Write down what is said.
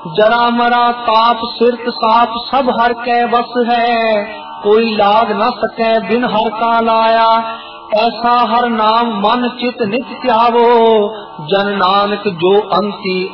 जरा मरा ताप सिरत साप सब हर कै बस है, कोई लाग न सकै बिन हर का लाया। ऐसा हर नाम मन चित नित ध्यावो, जन नानक जो अंति